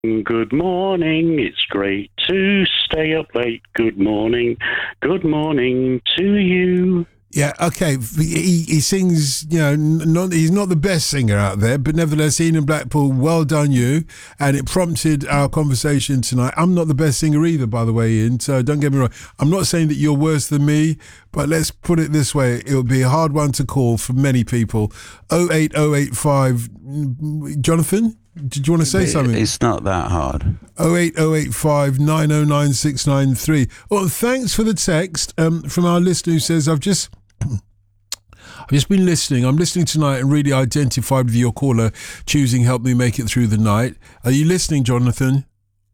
Good morning, it's great to stay up late. Good morning to you. Yeah, okay. He sings, he's not the best singer out there, but nevertheless, Ian in Blackpool, well done you. And it prompted our conversation tonight. I'm not the best singer either, by the way, Ian, so don't get me wrong. I'm not saying that you're worse than me, but let's put it this way. It'll be a hard one to call for many people. 08085, Jonathan? Did you want to say something? It's not that hard. 08085 909 693. Well, thanks for the text from our listener who says, I've just been listening. I'm listening tonight and really identified with your caller choosing Help Me Make It Through the Night. Are you listening, Jonathan?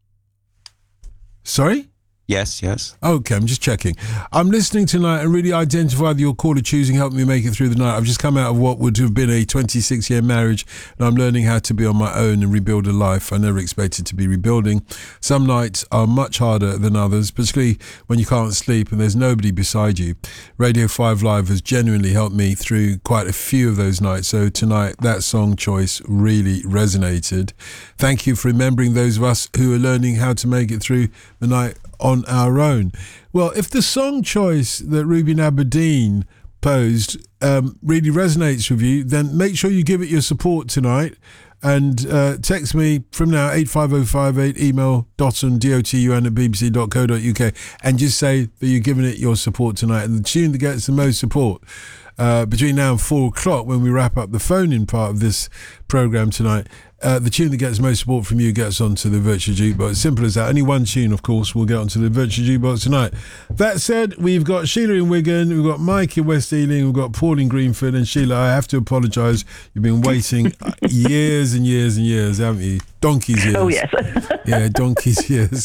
Sorry? Yes. Okay, I'm just checking. I'm listening tonight and really identified with your caller choosing Help Me Make It Through the Night. I've just come out of what would have been a 26-year marriage, and I'm learning how to be on my own and rebuild a life I never expected to be rebuilding. Some nights are much harder than others, particularly when you can't sleep and there's nobody beside you. Radio 5 Live has genuinely helped me through quite a few of those nights, so tonight that song choice really resonated. Thank you for remembering those of us who are learning how to make it through the night on our own. Well, if the song choice that Ruby Aberdeen posed really resonates with you, then make sure you give it your support tonight and text me from now 85058, email dotun@bbc.co.uk, and just say that you're giving it your support tonight. And the tune that gets the most support between now and 4 o'clock, when we wrap up the phone-in part of this programme tonight, the tune that gets most support from you gets onto the Virtual Jukebox. Simple as that. Only one tune, of course, will get onto the Virtual Jukebox tonight. That said, we've got Sheila in Wigan, we've got Mike in West Ealing, we've got Paul in Greenford, and Sheila, I have to apologise. You've been waiting years and years and years, haven't you? Donkey's years. Oh, yes. Yeah, donkey's years.